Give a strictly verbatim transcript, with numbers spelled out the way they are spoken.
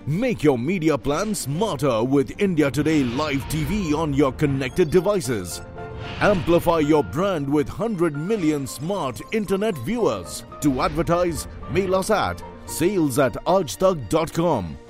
Make your media plan smarter with India Today Live T V on your connected devices. Amplify your brand with one hundred million smart internet viewers. To advertise, mail us at sales at aajtak dot com.